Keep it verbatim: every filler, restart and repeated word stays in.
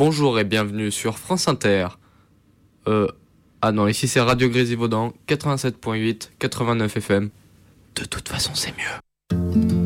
Bonjour et bienvenue sur France Inter. Euh, ah non, ici c'est Radio Grésivaudan, quatre-vingt-sept virgule huit, quatre-vingt-neuf F M. De toute façon, c'est mieux.